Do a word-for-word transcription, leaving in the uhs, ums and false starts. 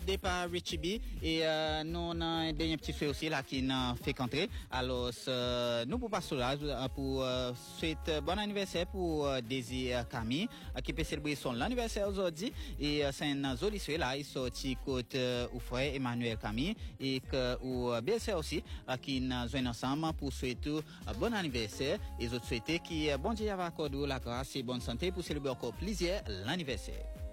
décidé par Richie B et euh, nous on a un dernier petit fait aussi là qui n'a fait qu'entrer. Alors euh, nous pour passer là pour euh, souhaiter bon anniversaire pour euh, Daisy Camille euh, qui peut célébrer son anniversaire aujourd'hui et euh, c'est un joli souhait là il sorti côté euh, au frère Emmanuel Camille et que ou euh, belle-sœur aussi euh, qui nous joignent ensemble pour souhaiter un bon anniversaire et autres souhaiter qui euh, bon Dieu va accorder la grâce et bonne santé pour célébrer encore plaisir l'anniversaire.